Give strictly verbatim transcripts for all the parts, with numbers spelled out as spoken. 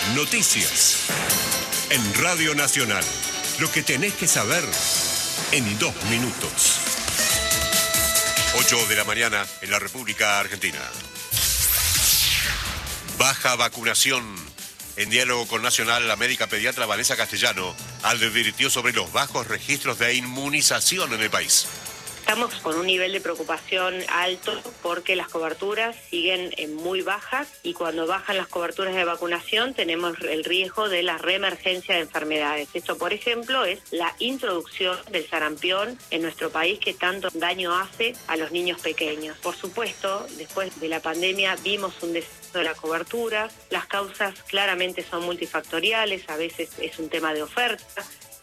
Noticias. En Radio Nacional. Lo que tenés que saber en dos minutos. ocho de la mañana en la República Argentina. Baja vacunación. En diálogo con Nacional, la médica pediatra Vanessa Castellano advirtió sobre los bajos registros de inmunización en el país. Estamos con un nivel de preocupación alto porque las coberturas siguen muy bajas y cuando bajan las coberturas de vacunación tenemos el riesgo de la reemergencia de enfermedades. Esto, por ejemplo, es la introducción del sarampión en nuestro país que tanto daño hace a los niños pequeños. Por supuesto, después de la pandemia vimos un descenso de la cobertura. Las causas claramente son multifactoriales, a veces es un tema de oferta.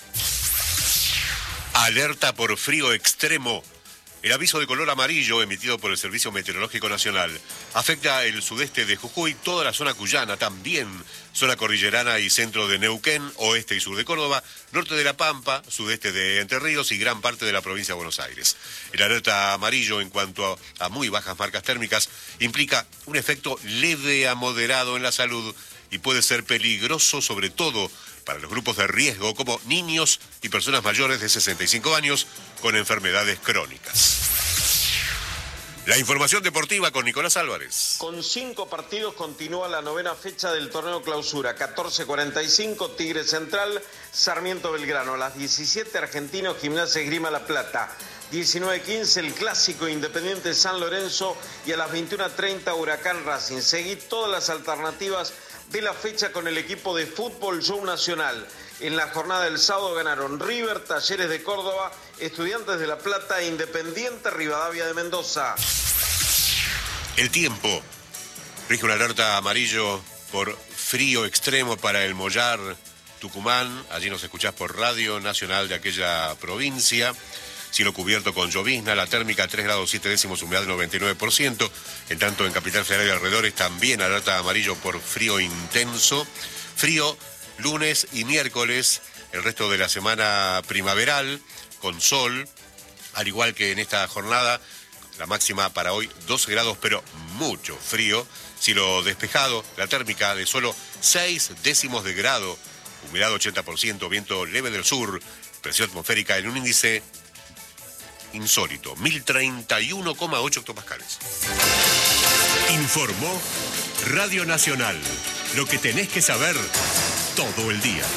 Alerta por frío extremo. El aviso de color amarillo emitido por el Servicio Meteorológico Nacional afecta el sudeste de Jujuy, toda la zona cuyana, también zona cordillerana y centro de Neuquén, oeste y sur de Córdoba, norte de La Pampa, sudeste de Entre Ríos y gran parte de la provincia de Buenos Aires. El alerta amarillo en cuanto a, a muy bajas marcas térmicas implica un efecto leve a moderado en la salud y puede ser peligroso sobre todo para los grupos de riesgo como niños y personas mayores de sesenta y cinco años con enfermedades crónicas. La información deportiva con Nicolás Álvarez. Con cinco partidos continúa la novena fecha del torneo clausura. catorce cuarenta y cinco, Tigre Central, Sarmiento Belgrano. A las diecisiete, Argentinos, Gimnasia Esgrima La Plata. diecinueve quince, el clásico Independiente San Lorenzo. Y a las veintiuno treinta, Huracán Racing. Seguí todas las alternativas de la fecha con el equipo de Fútbol Show Nacional. En la jornada del sábado ganaron River, Talleres de Córdoba, Estudiantes de La Plata e Independiente Rivadavia de Mendoza. El tiempo. Rige una alerta amarillo por frío extremo para el Mollar, Tucumán. Allí nos escuchás por Radio Nacional de aquella provincia. Cielo cubierto con llovizna, la térmica tres grados siete décimos, humedad del noventa y nueve por ciento. En tanto, en Capital Federal y alrededores también alerta amarillo por frío intenso. Frío lunes y miércoles, el resto de la semana primaveral, con sol, al igual que en esta jornada. La máxima para hoy, doce grados, pero mucho frío. Cielo despejado, la térmica de solo seis décimos de grado, humedad ochenta por ciento, viento leve del sur, presión atmosférica en un índice insólito, mil treinta y uno coma ocho hectopascales. Informó Radio Nacional. Lo que tenés que saber todo el día.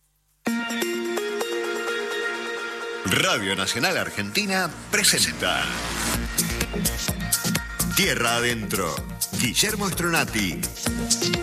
Radio Nacional Argentina presenta Tierra Adentro. Guillermo Stronati.